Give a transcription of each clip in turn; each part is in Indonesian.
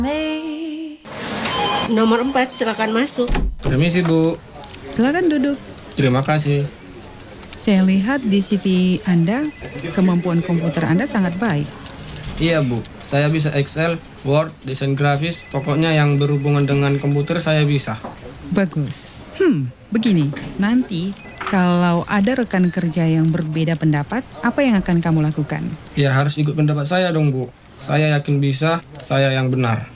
Nomor 4, silakan masuk. Permisi, Bu. Silakan duduk. Terima kasih. Saya lihat di CV Anda, kemampuan komputer Anda sangat baik. Iya, Bu. Saya bisa Excel, Word, desain grafis. Pokoknya yang berhubungan dengan komputer saya bisa. Bagus. Begini, nanti kalau ada rekan kerja yang berbeda pendapat, apa yang akan kamu lakukan? Ya, harus ikut pendapat saya dong, Bu. Saya yakin bisa, saya yang benar.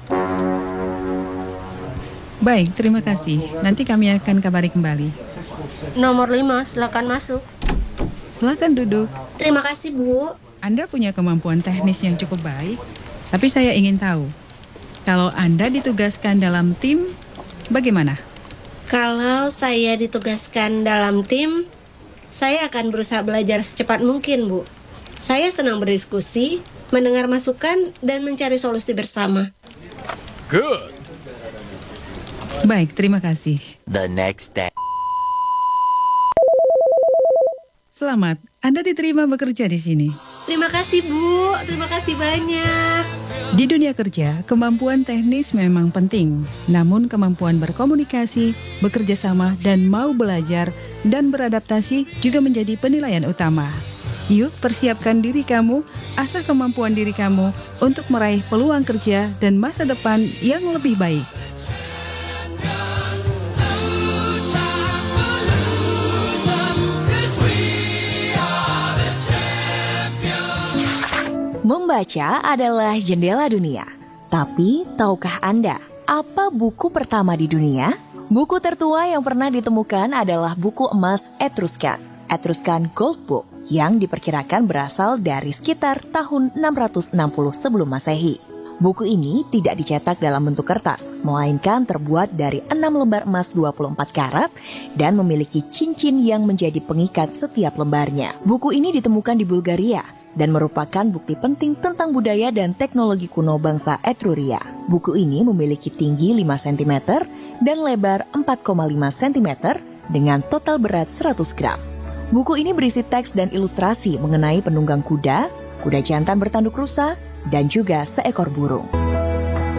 Baik, terima kasih. Nanti kami akan kabari kembali. Nomor 5, silakan masuk. Silakan duduk. Terima kasih, Bu. Anda punya kemampuan teknis yang cukup baik, tapi saya ingin tahu, kalau Anda ditugaskan dalam tim, bagaimana? Kalau saya ditugaskan dalam tim, saya akan berusaha belajar secepat mungkin, Bu. Saya senang berdiskusi, mendengar masukan, dan mencari solusi bersama. Good. Baik, terima kasih. The next day. Selamat, Anda diterima bekerja di sini. Terima kasih, Bu. Terima kasih banyak. Di dunia kerja, kemampuan teknis memang penting. Namun kemampuan berkomunikasi, bekerja sama, dan mau belajar dan beradaptasi juga menjadi penilaian utama. Yuk, persiapkan diri kamu, asah kemampuan diri kamu untuk meraih peluang kerja dan masa depan yang lebih baik. Membaca adalah jendela dunia. Tapi, tahukah Anda apa buku pertama di dunia? Buku tertua yang pernah ditemukan adalah buku emas Etruscan, Etruscan Gold Book, yang diperkirakan berasal dari sekitar tahun 660 sebelum Masehi. Buku ini tidak dicetak dalam bentuk kertas, melainkan terbuat dari 6 lembar emas 24 karat dan memiliki cincin yang menjadi pengikat setiap lembarnya. Buku ini ditemukan di Bulgaria dan merupakan bukti penting tentang budaya dan teknologi kuno bangsa Etruria. Buku ini memiliki tinggi 5 cm dan lebar 4,5 cm dengan total berat 100 gram. Buku ini berisi teks dan ilustrasi mengenai penunggang kuda, kuda jantan bertanduk rusa, dan juga seekor burung.